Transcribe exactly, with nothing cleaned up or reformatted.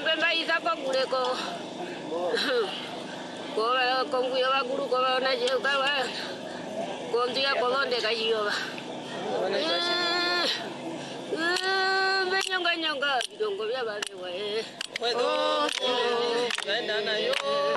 pemba isa kwa kuleko. Kwa kongu ya guru kwa na je kwa. Kondia kolonde kajiyo. Nyonga nyonga bidongo bya bale we. Wedo. Nana yo.